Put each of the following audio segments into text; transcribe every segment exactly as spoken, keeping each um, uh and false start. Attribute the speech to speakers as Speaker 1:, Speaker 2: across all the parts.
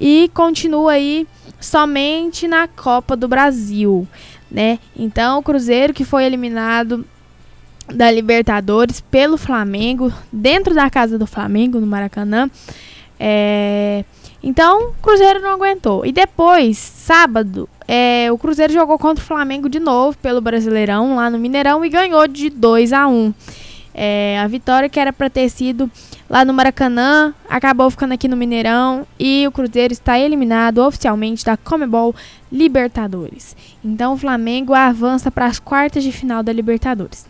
Speaker 1: e continua aí somente na Copa do Brasil, né? Então, o Cruzeiro, que foi eliminado da Libertadores pelo Flamengo, dentro da casa do Flamengo, no Maracanã. É... Então, o Cruzeiro não aguentou. E depois, sábado, é... o Cruzeiro jogou contra o Flamengo de novo pelo Brasileirão, lá no Mineirão, e ganhou de dois a um. É... A vitória que era para ter sido lá no Maracanã, acabou ficando aqui no Mineirão, e o Cruzeiro está eliminado oficialmente da Conmebol Libertadores. Então, o Flamengo avança para as quartas de final da Libertadores.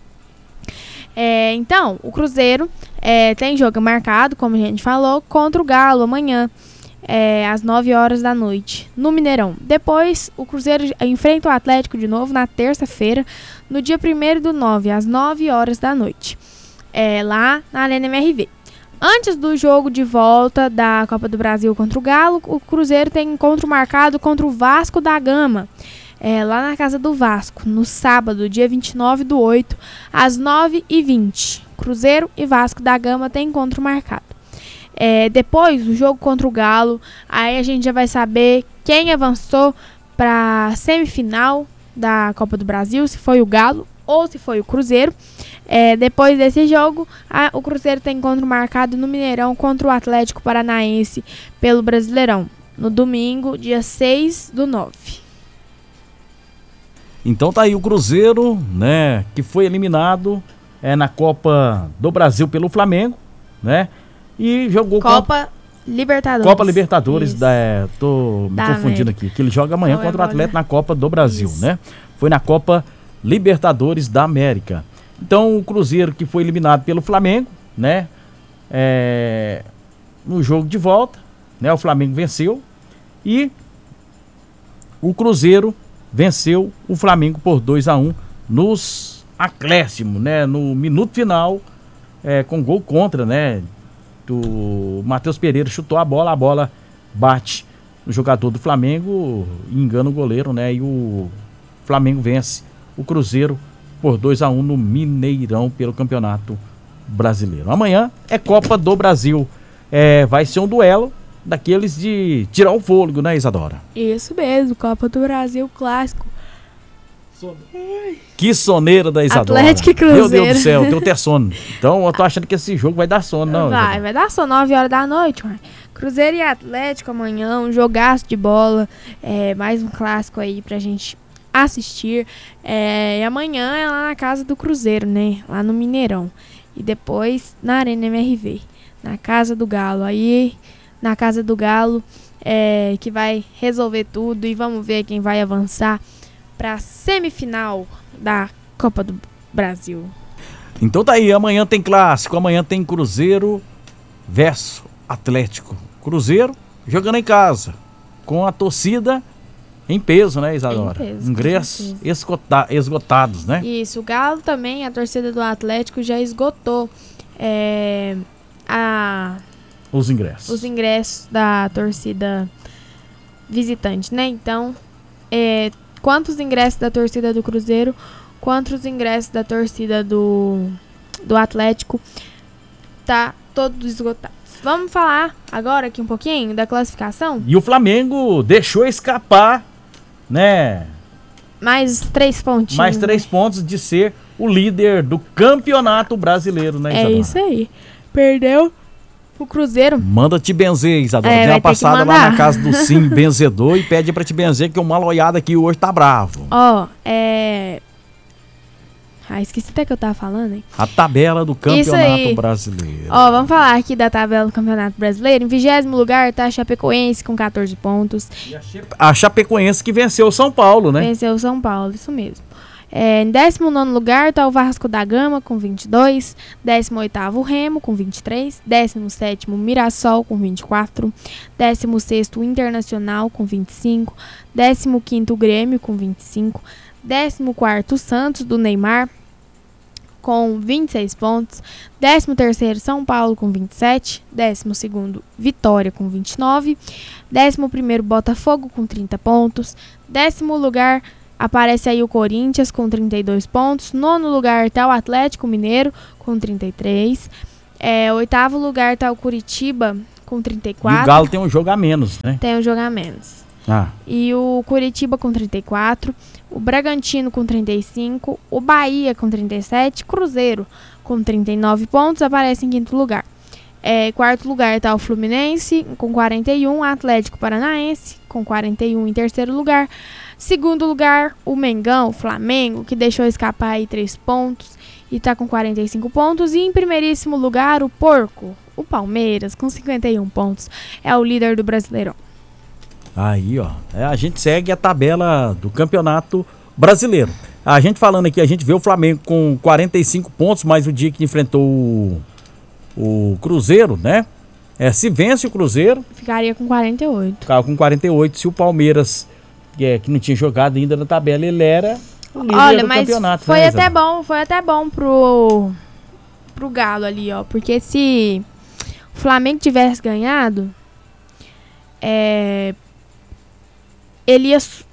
Speaker 1: É, então, o Cruzeiro é, tem jogo marcado, como a gente falou, contra o Galo amanhã, é, às nove horas da noite, no Mineirão. Depois, o Cruzeiro enfrenta o Atlético de novo na terça-feira, no dia primeiro do nove, às nove horas da noite, é, lá na Arena M R V. Antes do jogo de volta da Copa do Brasil contra o Galo, o Cruzeiro tem encontro marcado contra o Vasco da Gama, É, lá na casa do Vasco, no sábado, dia vinte e nove do oito, às nove e vinte. Cruzeiro e Vasco da Gama tem encontro marcado. É, depois, o jogo contra o Galo, aí a gente já vai saber quem avançou para a semifinal da Copa do Brasil, se foi o Galo ou se foi o Cruzeiro. É, depois desse jogo, a, o Cruzeiro tem encontro marcado no Mineirão contra o Atlético Paranaense pelo Brasileirão, no domingo, dia seis do nove.
Speaker 2: Então tá aí o Cruzeiro, né, que foi eliminado é, na Copa do Brasil pelo Flamengo, né, e jogou
Speaker 1: Copa Libertadores.
Speaker 2: Copa Libertadores, da, é, tô me
Speaker 1: da
Speaker 2: confundindo
Speaker 1: América.
Speaker 2: aqui, que ele joga amanhã
Speaker 1: Não,
Speaker 2: contra
Speaker 1: é
Speaker 2: o Atlético na Copa do Brasil,
Speaker 1: Isso.
Speaker 2: né, foi na Copa Libertadores da América. Então o Cruzeiro que foi eliminado pelo Flamengo, né, é, no jogo de volta, né, o Flamengo venceu e o Cruzeiro venceu o Flamengo por dois a um nos acréscimos, né? No minuto final, é, com gol contra, né? O Matheus Pereira chutou a bola, a bola bate no jogador do Flamengo e engana o goleiro, né? E o Flamengo vence o Cruzeiro por dois a um no Mineirão pelo Campeonato Brasileiro. Amanhã é Copa do Brasil. É, vai ser um duelo daqueles de tirar o fôlego, né, Isadora?
Speaker 1: Isso mesmo, Copa do Brasil clássico.
Speaker 2: Que soneira da Isadora.
Speaker 1: Atlético e Cruzeiro.
Speaker 2: Meu Deus do céu, deu até sono. Então eu tô achando que esse jogo vai dar sono, não.
Speaker 1: Vai,
Speaker 2: Isadora.
Speaker 1: vai dar só nove horas da noite, mano. Cruzeiro e Atlético amanhã, um jogaço de bola, é, mais um clássico aí pra gente assistir. É, e amanhã é lá na casa do Cruzeiro, né, lá no Mineirão. E depois na Arena M R V, na casa do Galo. Aí, na casa do Galo, é, que vai resolver tudo e vamos ver quem vai avançar para a semifinal da Copa do Brasil.
Speaker 2: Então tá aí, amanhã tem clássico, amanhã tem Cruzeiro versus Atlético. Cruzeiro jogando em casa, com a torcida em peso, né, Isadora?
Speaker 1: Em peso,
Speaker 2: ingressos esgota- esgotados, né?
Speaker 1: Isso, o Galo também, a torcida do Atlético já esgotou é, a...
Speaker 2: Os ingressos.
Speaker 1: os ingressos da torcida visitante, né? Então, é, quanto os ingressos da torcida do Cruzeiro, quanto os ingressos da torcida do, do Atlético, tá todos esgotados. Vamos falar agora aqui um pouquinho da classificação?
Speaker 2: E o Flamengo deixou escapar, né?
Speaker 1: Mais três pontinhos.
Speaker 2: Mais três
Speaker 1: né?
Speaker 2: pontos de ser o líder do Campeonato Brasileiro, né,
Speaker 1: É
Speaker 2: Isadora?
Speaker 1: isso aí. Perdeu o Cruzeiro.
Speaker 2: Manda te benzer, Isadora.
Speaker 1: É,
Speaker 2: Dê
Speaker 1: vai
Speaker 2: uma
Speaker 1: ter que
Speaker 2: passada lá
Speaker 1: mandar.
Speaker 2: na casa do Sim Benzedor e pede pra te benzer, que o maloiado aqui hoje tá bravo.
Speaker 1: Ó, é... Ah, esqueci até que eu tava falando, hein?
Speaker 2: A tabela do
Speaker 1: Isso aí.
Speaker 2: Campeonato Brasileiro.
Speaker 1: Ó, vamos falar aqui da tabela do Campeonato Brasileiro. Em vigésimo lugar tá a Chapecoense com catorze pontos.
Speaker 2: A Chapecoense que venceu o São Paulo, né?
Speaker 1: Venceu o São Paulo, isso mesmo. É, em décimo nono lugar tá o Vasco da Gama com vinte e dois. décimo oitavo o Remo com vinte e três. décimo sétimo Mirassol com vinte e quatro. décimo sexto o Internacional com vinte e cinco. décimo quinto o Grêmio com vinte e cinco. décimo quarto o Santos do Neymar com vinte e seis pontos. décimo terceiro São Paulo com vinte e sete. décimo segundo Vitória com vinte e nove. décimo primeiro Botafogo com trinta pontos. décimo lugar aparece aí o Corinthians com trinta e dois pontos. Nono lugar está o Atlético Mineiro com trinta e três. É, oitavo lugar está o Curitiba com trinta e
Speaker 2: E
Speaker 1: quatro.
Speaker 2: o Galo tem um jogo a menos, né?
Speaker 1: Tem um jogo a menos.
Speaker 2: Ah,
Speaker 1: E o Curitiba com trinta e quatro, o Bragantino com trinta e cinco, o Bahia com trinta e sete, Cruzeiro com trinta e nove pontos, aparece em quinto lugar. É, quarto lugar está o Fluminense com quarenta e um, Atlético Paranaense com quarenta e um em terceiro lugar. Segundo lugar, o Mengão, o Flamengo, que deixou escapar aí três pontos e está com quarenta e cinco pontos. E em primeiríssimo lugar, o Porco, o Palmeiras, com cinquenta e um pontos. É o líder do Brasileirão.
Speaker 2: aí, ó. É, a gente segue a tabela do Campeonato Brasileiro. A gente falando aqui, a gente vê o Flamengo com quarenta e cinco pontos, mas o dia que enfrentou o, o Cruzeiro, né? É, se vence o Cruzeiro,
Speaker 1: Ficaria com quarenta e oito.
Speaker 2: ficava com quarenta e oito. Se o Palmeiras, que, é, que não tinha jogado ainda na tabela, ele era o líder
Speaker 1: Olha,
Speaker 2: do
Speaker 1: mas
Speaker 2: campeonato.
Speaker 1: foi
Speaker 2: né,
Speaker 1: até
Speaker 2: Isabel?
Speaker 1: bom, foi até bom pro, pro Galo ali, ó. Porque se o Flamengo tivesse ganhado, é, ele ia, su-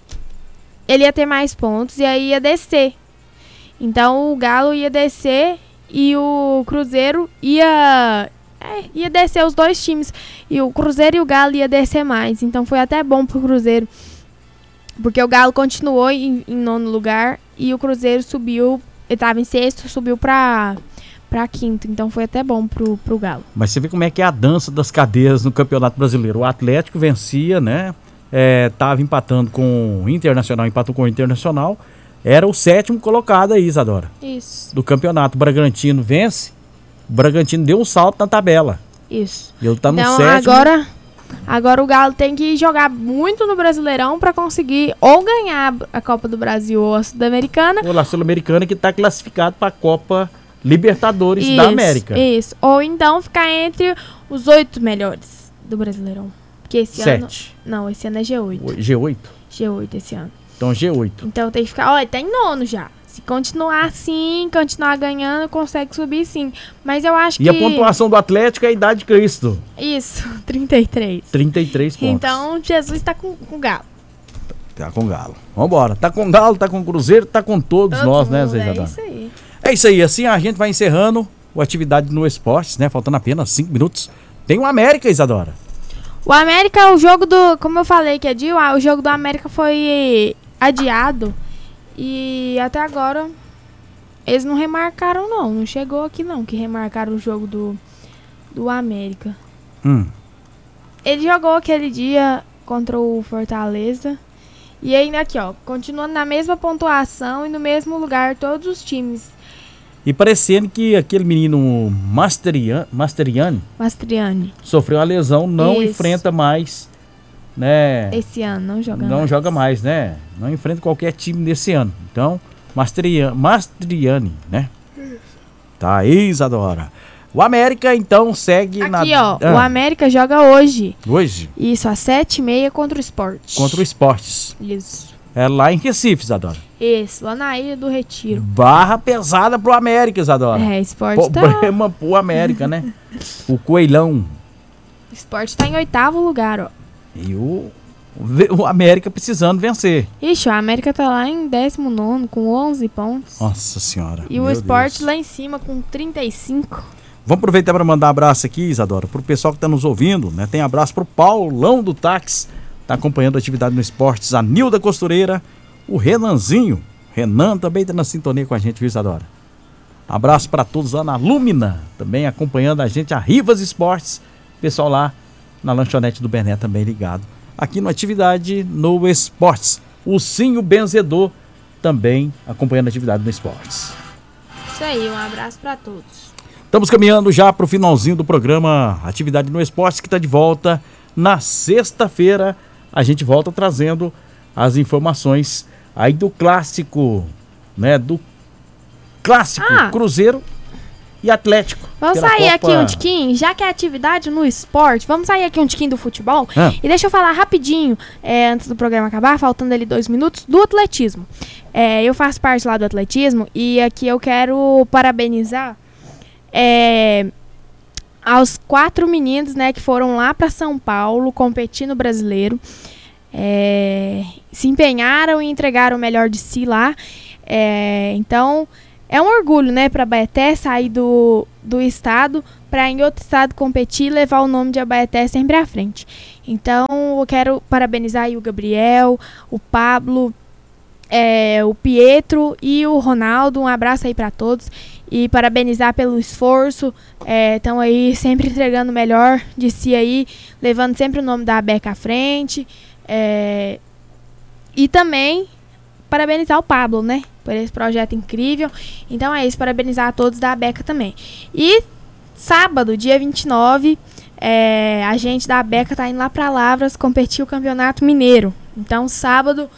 Speaker 1: ele ia ter mais pontos e aí ia descer. Então o Galo ia descer e o Cruzeiro ia, é, ia descer os dois times. E o Cruzeiro e o Galo ia descer mais. Então foi até bom pro Cruzeiro. Porque o Galo continuou em, em nono lugar e o Cruzeiro subiu, ele estava em sexto, subiu para para quinto. Então foi até bom pro, pro Galo.
Speaker 2: Mas você vê como é que é a dança das cadeiras no Campeonato Brasileiro. O Atlético vencia, né? É, tava empatando com o Internacional, empatou com o Internacional. Era o sétimo colocado aí, Isadora,
Speaker 1: Isso,
Speaker 2: do campeonato. O Bragantino vence. O Bragantino deu um salto na tabela.
Speaker 1: isso.
Speaker 2: E ele tá no
Speaker 1: Então
Speaker 2: sétimo.
Speaker 1: agora, agora o Galo tem que jogar muito no Brasileirão para conseguir ou ganhar a Copa do Brasil ou a Sul-Americana.
Speaker 2: O La Sul-Americana que tá classificado para a Copa Libertadores da
Speaker 1: Isso,
Speaker 2: América.
Speaker 1: Isso. Ou então ficar entre os oito melhores do Brasileirão. Porque esse ano...
Speaker 2: Sete.
Speaker 1: Não, esse ano é G oito.
Speaker 2: O- G oito.
Speaker 1: G oito esse ano.
Speaker 2: Então G oito.
Speaker 1: Então tem que ficar... Olha, tá em nono já. Se continuar assim, continuar ganhando, consegue subir sim. Mas eu acho
Speaker 2: E
Speaker 1: que...
Speaker 2: a pontuação do Atlético é a idade de Cristo.
Speaker 1: Isso, trinta e três.
Speaker 2: trinta e três pontos.
Speaker 1: Então Jesus tá com com o Galo.
Speaker 2: Tá com Galo. Vambora. Tá com Galo, tá com Cruzeiro, tá com todos
Speaker 1: Todo
Speaker 2: nós, né,
Speaker 1: mundo,
Speaker 2: Zé
Speaker 1: É
Speaker 2: Isadora?
Speaker 1: isso aí.
Speaker 2: É isso aí. Assim a gente vai encerrando o Atividade no Esportes, né? Faltando apenas cinco minutos. Tem o América, Isadora.
Speaker 1: O América, o jogo do... Como eu falei que é dia, o jogo do América foi adiado. E até agora eles não remarcaram não. Não chegou aqui não, que remarcaram o jogo do, do América.
Speaker 2: Hum.
Speaker 1: Ele jogou aquele dia contra o Fortaleza. E ainda aqui, ó, continuando na mesma pontuação e no mesmo lugar todos os times.
Speaker 2: E parecendo que aquele menino Masterian, Masteriani
Speaker 1: Mastriani,
Speaker 2: sofreu uma lesão, não
Speaker 1: Isso.
Speaker 2: enfrenta mais, né?
Speaker 1: esse ano não joga
Speaker 2: não
Speaker 1: mais.
Speaker 2: joga mais, né? Não enfrenta qualquer time desse ano. Então, Mastriani, Mastriani, né? Tá aí, Isadora. O América, então, segue na...
Speaker 1: Aqui, ó,
Speaker 2: Ah,
Speaker 1: o América joga hoje.
Speaker 2: hoje,
Speaker 1: Isso, às sete e meia contra o Sport.
Speaker 2: contra o Esportes.
Speaker 1: Isso.
Speaker 2: É lá em Recife, Isadora.
Speaker 1: Isso, lá na Ilha do Retiro.
Speaker 2: Barra pesada pro América, Isadora.
Speaker 1: É, Sport tá,
Speaker 2: Problema pro América, né? O Coelhão.
Speaker 1: Sport tá em oitavo lugar, ó.
Speaker 2: E o, o América precisando vencer.
Speaker 1: Ixi, o América tá lá em décimo nono com onze pontos.
Speaker 2: Nossa senhora.
Speaker 1: E o
Speaker 2: meu
Speaker 1: Sport
Speaker 2: Deus.
Speaker 1: lá em cima com trinta e cinco.
Speaker 2: Vamos aproveitar para mandar um abraço aqui, Isadora, pro pessoal que tá nos ouvindo, né? Tem abraço pro Paulão do Táxi, tá acompanhando a atividade no Esportes, a Nilda Costureira, o Renanzinho. Renan também tá na sintonia com a gente, viu, Isadora? Abraço para todos lá na Lúmina, também acompanhando a gente, a Rivas Esportes, pessoal lá na lanchonete do Berné também ligado. Aqui no Atividade no Esportes. O Cinho Benzedor também acompanhando a atividade no Esportes.
Speaker 1: Isso aí, um abraço pra todos.
Speaker 2: Estamos caminhando já para o finalzinho do programa Atividade no Esportes, que está de volta na sexta-feira. A gente volta trazendo as informações aí do clássico, né? Do clássico
Speaker 1: Ah.
Speaker 2: Cruzeiro e Atlético.
Speaker 1: Vamos
Speaker 2: pela
Speaker 1: sair
Speaker 2: Copa-
Speaker 1: aqui um tiquinho, já que é atividade no esporte, vamos sair aqui um tiquinho do futebol.
Speaker 2: Ah.
Speaker 1: E deixa eu falar rapidinho, é, antes do programa acabar, faltando ali dois minutos, do atletismo. É, eu faço parte lá do atletismo e aqui eu quero parabenizar é, aos quatro meninos, né, que foram lá para São Paulo competir no brasileiro. É, se empenharam e entregaram o melhor de si lá. É, então, é um orgulho, né, para Baeté sair do, do estado para em outro estado competir e levar o nome de Abaeté sempre à frente. Então, eu quero parabenizar aí o Gabriel, o Pablo, é, o Pietro e o Ronaldo. Um abraço aí para todos e parabenizar pelo esforço. Estão é, aí sempre entregando o melhor de si aí, levando sempre o nome da Abeca à frente. É, e também parabenizar o Pablo, né, por esse projeto incrível. Então é isso, parabenizar a todos da Abeca também. E sábado, dia vinte e nove, é, a gente da Abeca tá indo lá para Lavras competir o Campeonato Mineiro. Então sábado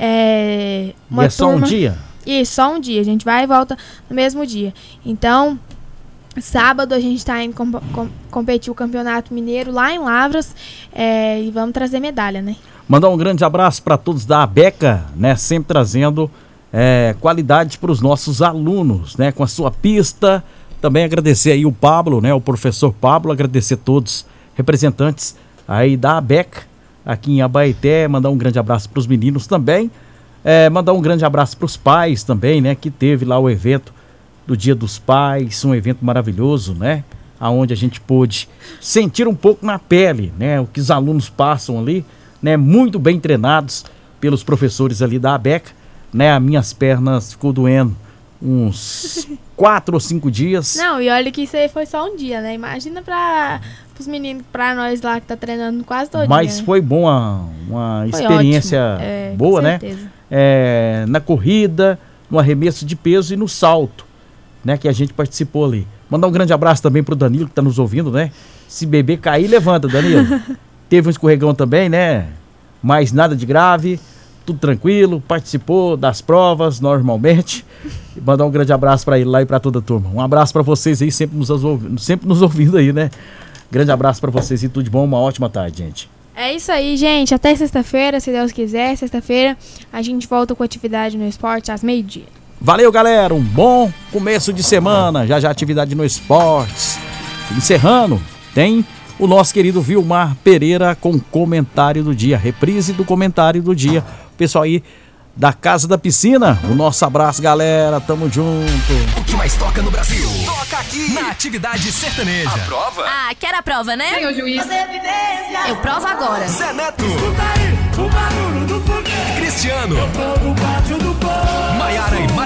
Speaker 1: é uma
Speaker 2: e é só
Speaker 1: turma...
Speaker 2: um dia?
Speaker 1: Isso, só um dia. A gente vai e volta no mesmo dia. Então, sábado a gente tá indo com, com, competir o Campeonato Mineiro lá em Lavras, é, e vamos trazer medalha, né?
Speaker 2: Mandar um grande abraço para todos da Abeca, né? Sempre trazendo é, qualidade para os nossos alunos, né? Com a sua pista. Também agradecer aí o Pablo, né? O professor Pablo, agradecer todos representantes aí da Abeca aqui em Abaeté. Mandar um grande abraço para os meninos também. É, mandar um grande abraço para os pais também, né? Que teve lá o evento do Dia dos Pais, um evento maravilhoso, né? Aonde a gente pôde sentir um pouco na pele, né? O que os alunos passam ali, né? Muito bem treinados pelos professores ali da Abeca, né? As minhas pernas ficou doendo uns quatro ou cinco dias.
Speaker 1: Não, e olha que isso aí foi só um dia, né? Imagina para os meninos, para nós lá que tá treinando quase todo
Speaker 2: Mas
Speaker 1: dia, né?
Speaker 2: foi bom, uma, uma
Speaker 1: Foi
Speaker 2: experiência
Speaker 1: é,
Speaker 2: boa,
Speaker 1: com
Speaker 2: né?
Speaker 1: certeza.
Speaker 2: É, na corrida, no arremesso de peso e no salto, né? Que a gente participou ali. Mandar um grande abraço também pro Danilo que tá nos ouvindo, né? Se beber cair, levanta, Danilo. Teve um escorregão também, né? Mas nada de grave, tudo tranquilo, participou das provas normalmente. E mandar um grande abraço para ele lá e para toda a turma. Um abraço para vocês aí, sempre nos, ouvindo, sempre nos ouvindo aí, né? Grande abraço para vocês e tudo de bom, uma ótima tarde, gente.
Speaker 1: É isso aí, gente. Até sexta-feira, se Deus quiser. Sexta-feira a gente volta com atividade no esporte às meio-dia.
Speaker 2: Valeu, galera. Um bom começo de semana. Já já atividade no esportes. Encerrando, tem o nosso querido Vilmar Pereira com comentário do dia. Reprise do comentário do dia. O pessoal aí da Casa da Piscina. O nosso abraço, galera. Tamo junto.
Speaker 3: O que mais toca no Brasil? Toca aqui na Atividade Sertaneja. A prova?
Speaker 4: Ah, quer a prova, né?
Speaker 5: Senhor juiz.
Speaker 4: Eu provo agora.
Speaker 3: Zé Neto.
Speaker 5: Escuta aí, o barulho do foguete.
Speaker 3: Cristiano.
Speaker 5: Eu tô no pátio do povo.
Speaker 3: Maiara e